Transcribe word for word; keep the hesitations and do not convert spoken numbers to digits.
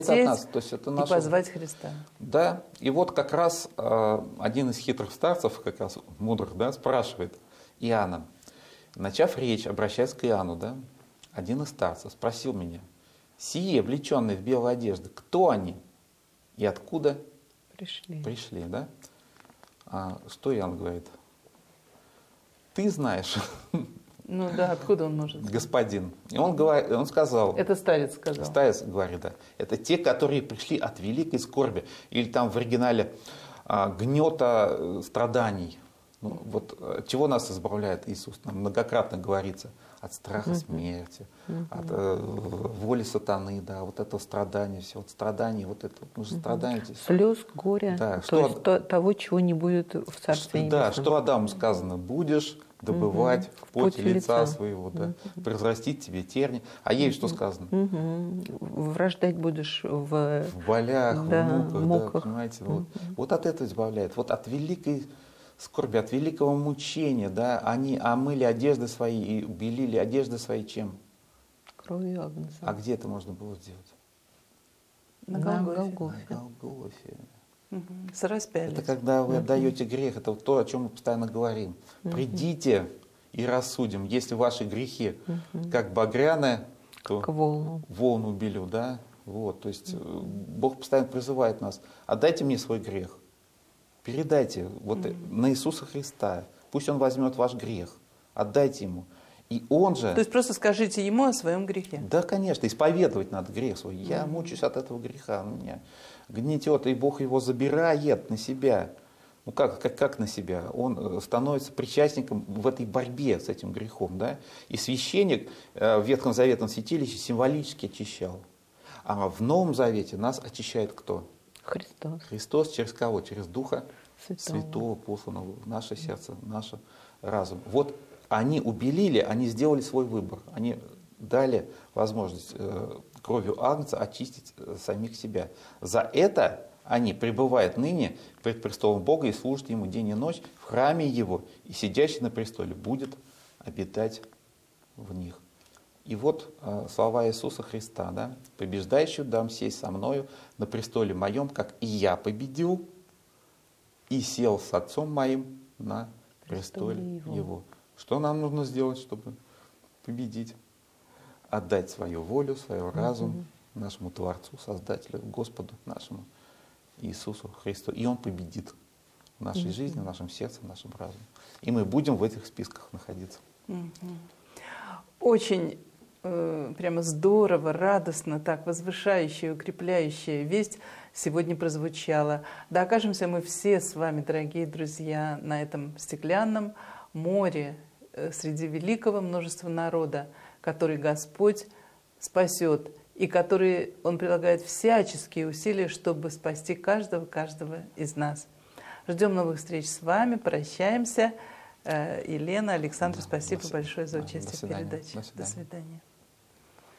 от нас. То есть это и наша... позвать Христа. Да, и вот как раз э, один из хитрых старцев, как раз мудрых, да, спрашивает Иоанна, начав речь, обращаясь к Иоанну, да, один из старцев спросил меня, сие, влеченные в белые одежды, кто они и откуда Пришли. пришли, да? А что Иоанн говорит? Ты знаешь. Ну да, откуда он может знать? Господин. И он, говорит, он сказал... Это старец сказал. Старец говорит, да. Это те, которые пришли от великой скорби. Или там в оригинале а, гнета страданий. Ну, вот от чего нас избавляет Иисус? Нам многократно говорится. От страха смерти, uh-huh. от э, воли сатаны, да, вот это страдание, все, вот страдание, вот это, ну же страдание. Uh-huh. Слез, горя, да, то что, есть то, того, чего не будет в Царстве Небесном. Да, что Адаму сказано, будешь добывать uh-huh. в поте лица, лица своего, да, uh-huh. произрастить тебе терни. А ей uh-huh. что сказано? Uh-huh. Врождать будешь в, в болях, да, в муках, муках. Да, понимаете, uh-huh. вот, вот от этого избавляет, вот от великой скорби, от великого мучения, да, они омыли одежды свои и белили одежды свои чем? Кровью Агнца. А где это можно было сделать? На Голгофе. На Голгофе. Угу. С распятием. Это когда вы отдаете грех, это вот то, о чем мы постоянно говорим. Угу. Придите и рассудим, если ваши грехи, угу. как багряная, то как волну. волну белю, да? Вот, то есть угу. Бог постоянно призывает нас, отдайте мне свой грех. Передайте вот mm-hmm. на Иисуса Христа. Пусть Он возьмет ваш грех. Отдайте Ему. И Он же... То есть просто скажите Ему о своем грехе. Да, конечно. Исповедовать надо грех свой. Я mm-hmm. мучаюсь от этого греха. Он меня гнетет, и Бог его забирает на себя. Ну как, как, как на себя? Он становится причастником в этой борьбе с этим грехом. Да? И священник в Ветхом Заветном святилище символически очищал. А в Новом Завете нас очищает кто? Христос. Христос через кого? Через Духа Святого, Святого посланного в наше сердце, в наш разум. Вот они убелили, они сделали свой выбор. Они дали возможность э, кровью Агнца очистить э, самих себя. За это они пребывают ныне пред престолом Бога и служат Ему день и ночь в храме Его, и сидящий на престоле будет обитать в них. И вот э, слова Иисуса Христа, да, «Побеждающий дам сесть со мною на престоле моем, как и я победил, и сел с Отцом моим на престоле, престоле его. его». Что нам нужно сделать, чтобы победить? Отдать свою волю, свой разум mm-hmm. нашему Творцу, Создателю, Господу нашему Иисусу Христу. И Он победит в нашей mm-hmm. жизни, в нашем сердце, в нашем разуме. И мы будем в этих списках находиться. Mm-hmm. Очень э, прямо здорово, радостно, так возвышающая, укрепляющая весть сегодня прозвучала. Да окажемся мы все с вами, дорогие друзья, на этом стеклянном море э, среди великого множества народа, который Господь спасет и который Он прилагает всяческие усилия, чтобы спасти каждого, каждого из нас. Ждем новых встреч с вами, прощаемся. Елена, Александр, спасибо большое за участие в передаче. До свидания.